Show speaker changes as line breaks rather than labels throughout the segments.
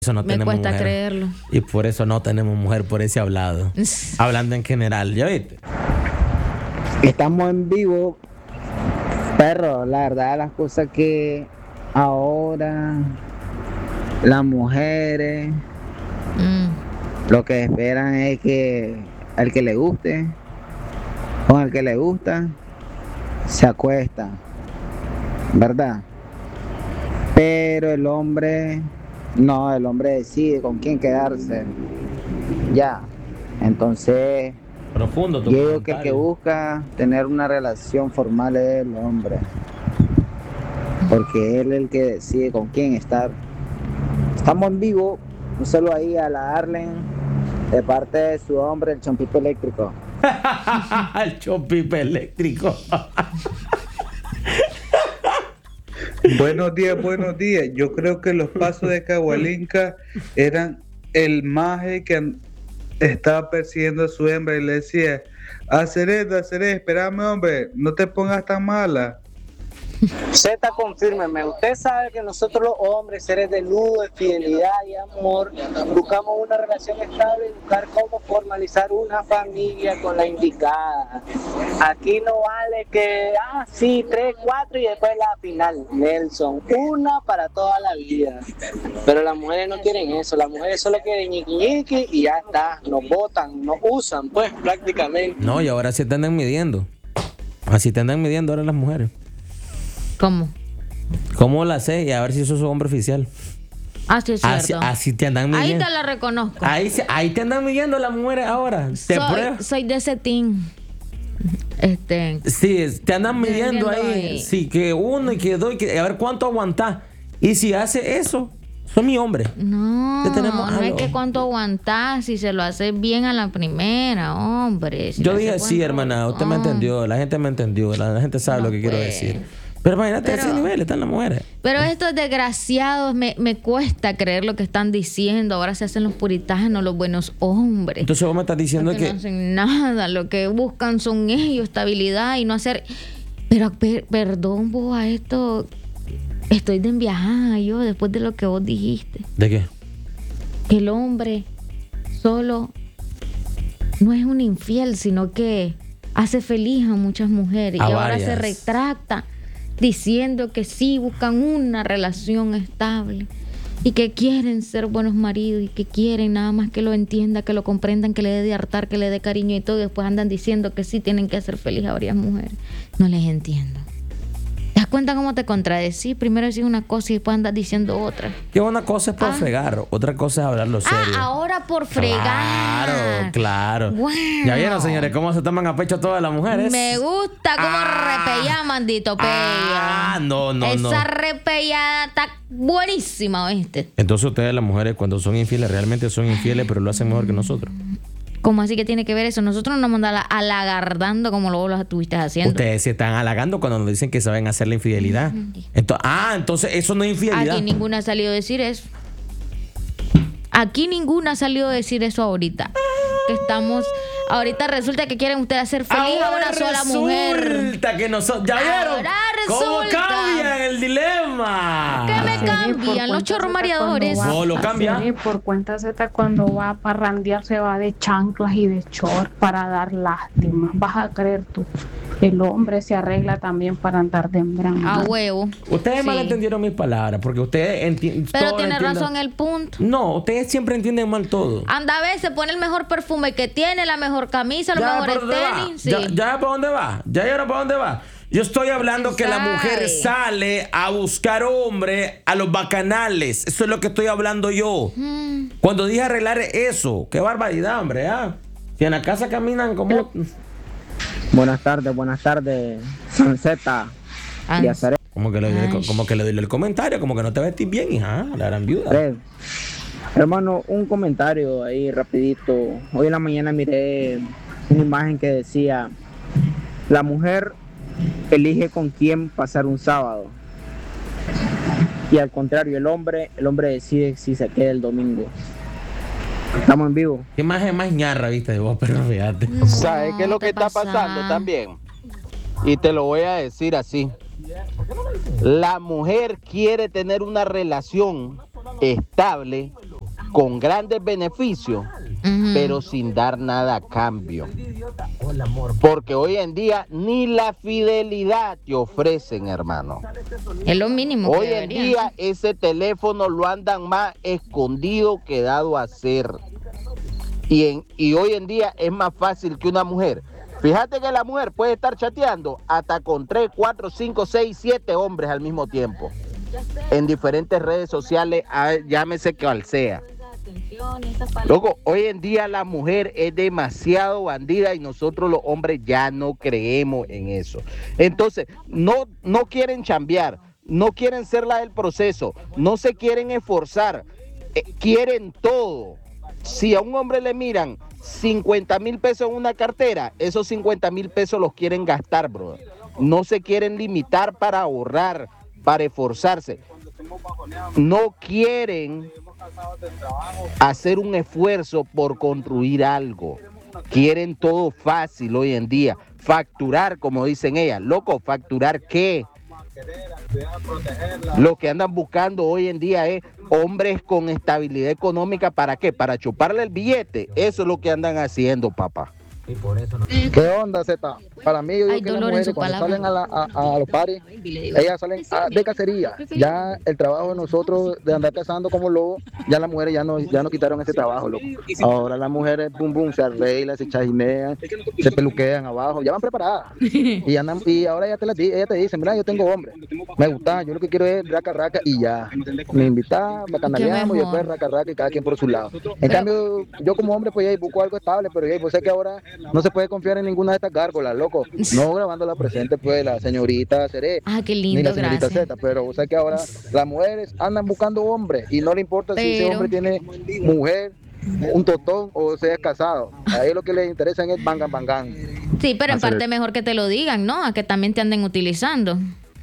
Eso no
Me
tenemos
cuesta
mujer.
creerlo.
Y por eso no tenemos mujer por ese hablado. Hablando en general, ¿ya viste?
Estamos en vivo, perro. La verdad, las cosas que ahora las mujeres lo que esperan es que al que le guste, con el que le gusta, se acuesta, ¿verdad? Pero el hombre, no, el hombre decide con quién quedarse. Ya, entonces
Profundo tu
yo digo que el que
comentario.
busca tener una relación formal es el hombre, porque él es el que decide con quién estar. Estamos en vivo, un saludo ahí a la Arlen, de parte de su hombre, el Chompito Eléctrico.
El chopipe eléctrico.
Buenos días, buenos días. Yo creo que los pasos de Cahualinca eran el maje que estaba persiguiendo a su hembra y le decía: hacer esto, espérame, hombre, no te pongas tan mala.
Z, confírmeme, usted sabe que nosotros los hombres, seres de luz, de fidelidad y amor, buscamos una relación estable y buscar cómo formalizar una familia con la indicada. Aquí no vale que, sí, 3, 4 y después la final, Nelson, una para toda la vida. Pero las mujeres no quieren eso, las mujeres solo quieren ñiqui ñiqui y ya está, nos botan, nos usan, pues prácticamente.
No, y ahora sí te andan midiendo. Así te andan midiendo ahora las mujeres.
¿Cómo?
¿Cómo la sé? Y a ver si sos hombre oficial.
Sí, es cierto.
Así te andan
Ahí
midiendo.
te la reconozco.
Ahí te andan midiendo las mujeres ahora. Te pruebas.
Soy de ese team.
Sí, te andan midiendo ahí.
ahí.
Sí, que uno y que dos, a ver cuánto aguantás. Y si hace eso, son mi hombre.
No,
Ya tenemos
no es
algo.
que cuánto aguantás si se lo hace bien a la primera, hombre. Si
Yo
lo
dije
hace
sí,
cuánto-
hermana. Usted me entendió. La gente me entendió. La gente sabe
No,
lo que quiero
pues.
decir. Pero imagínate, a ese
Pero-
nivel están las mujeres.
Pero estos desgraciados me cuesta creer lo que están diciendo. Ahora se hacen los puritanos, los buenos hombres.
Entonces vos me estás diciendo
Los que
que...
no hacen nada, lo que buscan son ellos, estabilidad y no hacer. Pero perdón, vos a esto estoy de enviajada yo después de lo que vos dijiste.
¿De qué?
Que el hombre solo no es un infiel, sino que hace feliz a muchas mujeres.
A
y ahora se
varias.
retracta diciendo que sí buscan una relación estable y que quieren ser buenos maridos y que quieren nada más que lo entienda, que lo comprendan, que le dé de hartar, que le dé cariño y todo. Y después andan diciendo que sí tienen que hacer feliz a varias mujeres. No les entiendo. ¿Te das cuenta cómo te contradecí? Primero decís una cosa y después andas diciendo otra.
Que una cosa es por fregar, otra cosa es hablarlo serio.
Ahora por fregar.
Claro, claro.
Bueno.
Ya vieron, señores, cómo se toman a pecho todas las mujeres.
Me gusta cómo repellá, mandito pella.
No.
Esa repellada está buenísima, ¿oíste?
Entonces ustedes, las mujeres, cuando son infieles, realmente son infieles, pero lo hacen mejor que nosotros.
¿Cómo así que tiene que ver eso? Nosotros no nos mandamos alagardando como luego lo estuviste haciendo.
Ustedes se están halagando cuando nos dicen que saben hacer la infidelidad. Entonces eso no es infidelidad.
Aquí ninguna ha salido a decir eso. Aquí ninguna ha salido a decir eso ahorita. Que estamos... Ahorita resulta que quieren ustedes hacer feliz a una sola mujer.
Resulta que nosotros... ¿Ya vieron?
Ahora
¿Cómo
resulta.
cambian el dilema?
¿Qué me cambian? Los chorros mareadores.
No, lo cambia.
Sí, por cuenta Z cuando va a parrandear se va de chanclas y de short para dar lástima. Vas a creer tú. El hombre se arregla también para andar de embrana.
A huevo.
Ustedes
Sí.
malentendieron mis palabras, porque ustedes entienden...
Pero tiene razón el punto.
No, ustedes siempre entienden mal todo.
Anda a ver, se pone el mejor perfume que tiene, la mejor camisa, los
¿Ya
mejores
para dónde va?
tenis. Sí.
¿Ya para dónde va? ¿Ya vieron para dónde va? Yo estoy hablando que la mujer
Sabe.
sale a buscar hombre a los bacanales. Eso es lo que estoy hablando yo. Cuando dije arreglar eso, qué barbaridad, hombre. Si en la casa caminan como...
Buenas tardes, Sanceta. Y a Zaret.
Como que le doy el comentario, como que no te vestís bien, hija. La gran viuda.
Fred. Hermano, un comentario ahí rapidito. Hoy en la mañana miré una imagen que decía: la mujer elige con quién pasar un sábado. Y al contrario, el hombre decide si se queda el domingo. Estamos en vivo.
Qué más ñarra, viste, de vos, pero fíjate.
¿Sabes qué es lo que
te
está
pasa.
pasando también? Y te lo voy a decir así. La mujer quiere tener una relación estable, con grandes beneficios, pero sin dar nada a cambio. Porque hoy en día ni la fidelidad te ofrecen, hermano.
Es lo mínimo.
Hoy en día ese teléfono lo andan más escondido que dado a hacer. Y hoy en día es más fácil que una mujer. Fíjate que la mujer puede estar chateando hasta con 3, 4, 5, 6, 7 hombres al mismo tiempo. En diferentes redes sociales, llámese cual sea. Loco, hoy en día la mujer es demasiado bandida y nosotros los hombres ya no creemos en eso. Entonces, no quieren chambear, no quieren ser la del proceso, no se quieren esforzar, quieren todo. Si a un hombre le miran 50,000 pesos en una cartera, esos 50,000 pesos los quieren gastar, bro. No se quieren limitar para ahorrar, para esforzarse. No quieren hacer un esfuerzo por construir algo. Quieren todo fácil hoy en día. Facturar, como dicen ellas. Loco, ¿facturar qué? Lo que andan buscando hoy en día es hombres con estabilidad económica. ¿Para qué? Para chuparle el billete. Eso es lo que andan haciendo, papá.
¿Qué onda, Zeta? Para mí, yo digo que las mujeres cuando salen a los paris, ellas salen de cacería. Ya el trabajo de nosotros de andar cazando como lobos, ya las mujeres ya no quitaron ese trabajo, loco. Ahora las mujeres, se arreglan, se chajinean, se peluquean abajo, ya van preparadas. Y ahora ellas te dicen, mira, yo tengo hombre, me gusta, yo lo que quiero es raca y ya. Me invitan, bacanaleamos y después raca y cada quien por su lado. En cambio, yo como hombre, pues ya busco algo estable, pero ya pues sé que ahora no se puede confiar en ninguna de estas gárgolas, loco. No grabando la presente, pues, la señorita Seré.
Qué lindo,
ni la señorita
gracias.
Z, pero o sea que ahora las mujeres andan buscando hombres y no le importa si ese hombre tiene mujer, un totón o sea casado. A ellos lo que les interesa es bangan.
Sí, pero en parte mejor que te lo digan, ¿no? A que también te anden utilizando.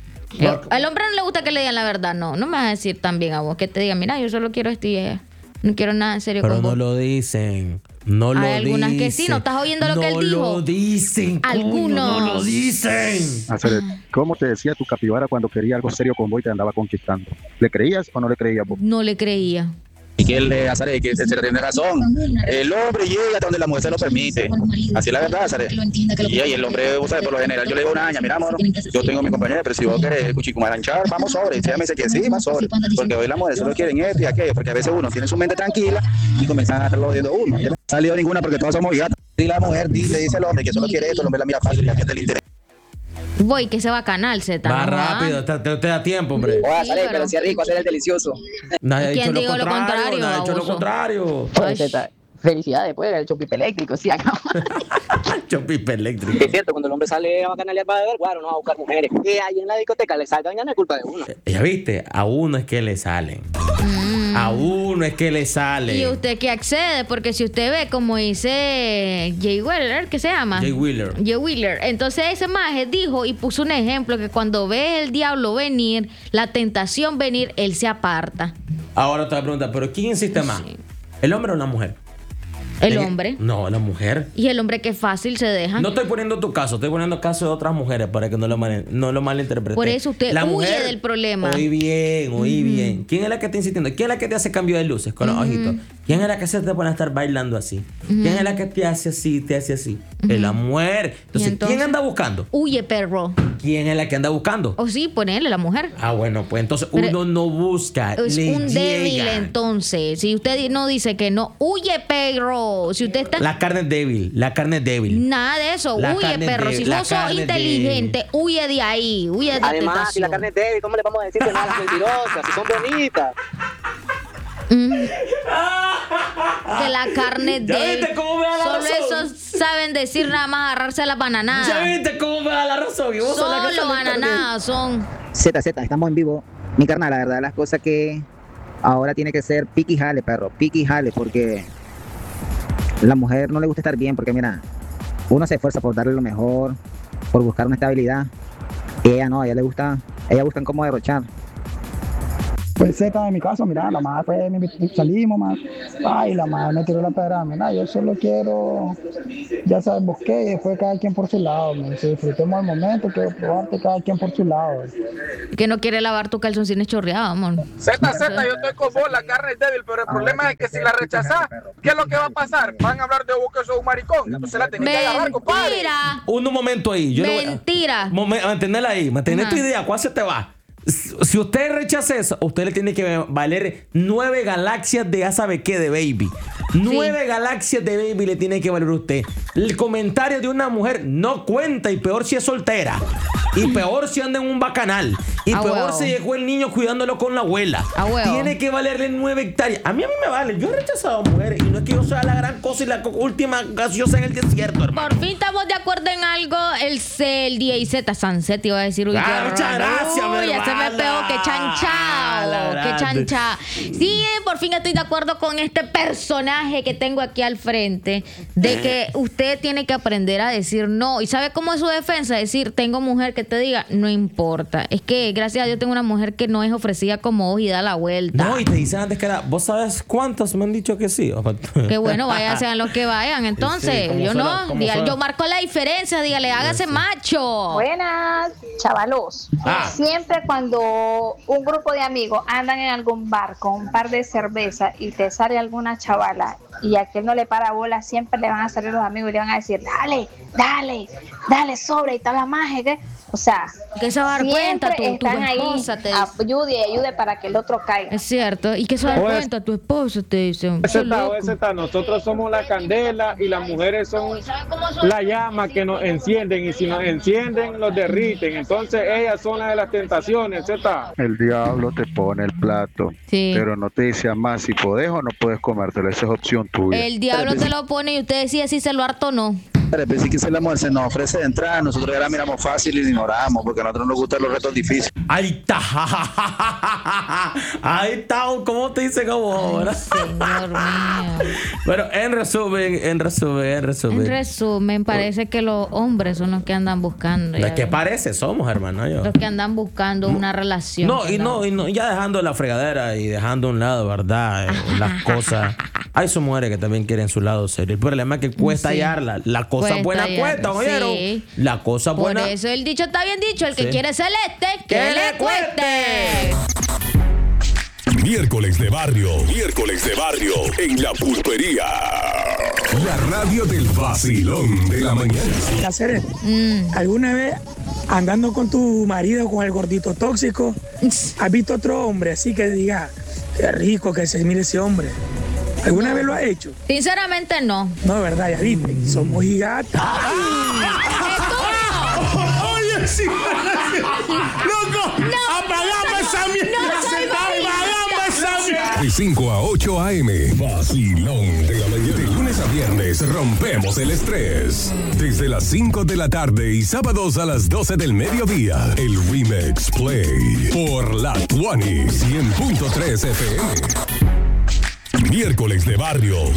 Al hombre no le gusta que le digan la verdad, no me vas a decir también a vos que te digan, mira, yo solo quiero esto y no quiero nada en serio
pero
con vos.
Pero no lo dicen. No lo dicen.
Hay algunas que sí, ¿no estás oyendo lo que él dijo?
No lo dicen.
Algunos.
No lo dicen.
¿Cómo te decía tu capibara cuando quería algo serio con vos y te andaba conquistando? ¿Le creías o no le creías vos?
No le creía.
Y que él de Azaré, que se tiene razón. El hombre llega hasta donde la mujer se lo permite. Así es la verdad, Azaré. Y el hombre, ¿sabes? Por lo general, yo le digo a una aña, mira, amor, yo tengo mi compañera, pero si vos querés cuchicumaranchar, vamos sobre. Y ella me dice que sí, más sobre. Porque hoy las mujeres solo quieren esto y aquello, porque a veces uno tiene su mente tranquila y comienzan a estarlo viendo uno. No ha salido ninguna porque todas somos gatas. Y la mujer dice al hombre que solo quiere esto, el hombre la mira fácil y a te le interesa.
Voy, que se va a canal, Z.
Va rápido, te da tiempo, hombre.
Pero si es rico hacer el delicioso.
Nadie ha
¿Quién
dicho
dijo lo contrario?
Nadie ha dicho lo contrario.
Felicidades, pues, el chopipe eléctrico, sí, acá.
Chopipe eléctrico.
Es cierto, cuando el hombre sale a bacanalear para beber, bueno, no va a buscar mujeres. Que ahí en la discoteca le salgan, ya no es culpa de uno.
Ya viste, a uno es que le salen. A uno es que le salen.
Y usted que accede, porque si usted ve, como dice Jay Wheeler, ¿qué se llama?
Jay Wheeler.
Entonces ese maje dijo y puso un ejemplo que cuando ve el diablo venir, la tentación venir, él se aparta.
Ahora te voy a preguntar, ¿pero quién insiste más?
Sí.
¿El hombre o la mujer?
El hombre.
No, la mujer.
Y el hombre que fácil se deja.
No estoy poniendo tu caso, estoy poniendo caso de otras mujeres para que no lo malinterpreten.
Por eso usted huye del problema.
Oí bien. ¿Quién es la que está insistiendo? ¿Quién es la que te hace cambio de luces con los ojitos? ¿Quién es la que se te pone a estar bailando así? ¿Quién es la que te hace así, Es la mujer. Entonces, ¿quién anda buscando?
Huye, perro.
¿Quién es la que anda buscando?
O sí, ponele la mujer.
Bueno, pues entonces uno no busca.
Es
le
un débil,
llega.
entonces. Si usted no dice que no, huye, perro. Si usted está...
La carne es débil.
Nada de eso.
La
huye,
carne
perro.
débil,
Si
la
no sos
carne
inteligente, huye de ahí. Huye de
Además,
tentación.
si la carne es débil, ¿cómo le vamos a decir que no a las mentirosas? Si son bonitas.
Que la carne es
¿Ya
débil.
viste cómo me da la
Solo
razón?
esos saben decir nada más agarrarse a las bananadas.
¿Ya viste cómo me da la razón? Y vos sos la que
Solo
sale
bananadas son.
Z, estamos en vivo. Mi carnal, la verdad, las cosas que ahora tiene que ser piqui jale, perro. Piqui jale, porque la mujer no le gusta estar bien, porque mira, uno se esfuerza por darle lo mejor, por buscar una estabilidad. Y ella no, a ella le gusta, ella buscan cómo derrochar.
Pues Z de mi caso, mira, la madre pues salimos, más. Ay, la madre me tiró la pedra, mira, yo solo quiero, ya sabes, busqué y después cada quien por su lado, man. Si disfrutemos el momento, quiero probarte cada quien por su lado.
Que no quiere lavar tu calzoncines chorreado, amor.
Z, yo estoy con vos, la carne es débil, pero el problema es que si la rechazás, ¿qué es lo que va a pasar? Van a hablar de vos que sos un maricón, entonces la tenés que agarrar, compadre.
Un momento ahí.
Mentira.
Mantenerla ahí, mantener tu idea, ¿cuál se te va? Si usted rechaza eso, usted le tiene que valer 9 galaxias de ya sabe qué de baby. 9 galaxias de baby le tiene que valer a usted. El comentario de una mujer no cuenta, y peor si es soltera. Y peor si anda en un bacanal. Y peor si dejó el niño cuidándolo con la abuela. Tiene que valerle 9 hectáreas. A mí me vale. Yo he rechazado a mujeres. Y no es que yo sea la gran cosa y la última gaseosa en el desierto, hermano.
Por fin estamos de acuerdo en algo. El DIZ Sunset iba a decir.
Muchas gracias,
ya se me pegó. Que chanchao. Que chanchao. Sí, por fin estoy de acuerdo con este personaje que tengo aquí al frente. De que usted tiene que aprender a decir no. ¿Y sabe cómo es su defensa? Decir, tengo mujer que te diga, no importa. Es que gracias a Dios tengo una mujer que no es ofrecida como vos y da la vuelta.
No, y te dicen antes que era, ¿vos sabes cuántas me han dicho que sí?
Que bueno, vayan, sean los que vayan. Entonces, sí, yo no, yo marco la diferencia, dígale, hágase macho.
Buenas, chavalos. Siempre cuando un grupo de amigos andan en algún bar con un par de cerveza y te sale alguna chavala y a aquel no le para bola, siempre le van a salir los amigos y le van a decir, dale, sobre y tal la magia, ¿qué? O sea,
que se va a dar cuenta tu
esposa te dice. Ayude para que el otro caiga.
Es cierto, y que se va a dar cuenta tu esposa te dice.
Nosotros somos la candela y las mujeres son la llama que nos encienden, y si nos encienden los derriten. Entonces ellas son las de las tentaciones, Z.
El diablo te pone el plato, pero no te dice más si podés o no puedes comértelo. Esa es opción tuya.
El diablo te lo pone y usted decide si se lo harta o no.
Pero sí que si la mujer se nos ofrece de entrada, nosotros ya la miramos fácil y la ignoramos, porque a nosotros nos gustan los retos difíciles.
Ahí está. Ahí está. ¿Cómo te dice cómo ahora?
Señor mío.
Bueno, en resumen,
parece que los hombres son los que andan buscando.
¿Qué parece? Somos, hermano.
Los que andan buscando una relación.
No, ya dejando la fregadera y dejando a un lado, ¿verdad? Las cosas. Hay sus mujeres que también quieren su lado serio. El problema es que cuesta hallarla. La cosa buena cuesta, ¿oyeron? Sí. La cosa buena.
Por eso el dicho está bien dicho: el que quiere celeste, que le cueste.
Miércoles de barrio en La Pulpería. La radio del vacilón de la mañana.
¿Alguna vez andando con tu marido, con el gordito tóxico, has visto otro hombre así que diga, qué rico que se mire ese hombre? ¿Alguna vez lo has hecho?
Sinceramente no.
No, verdad, ya viste, somos gigantes.
Oye, sí. Loco, apagame esa mierda.
De 5 a 8 a.m. Vacilón de la mañana. De lunes a viernes rompemos el estrés. Desde las 5 de la tarde y sábados a las 12 del mediodía. El Remix Play por la 100.3 FM. Miércoles de barrio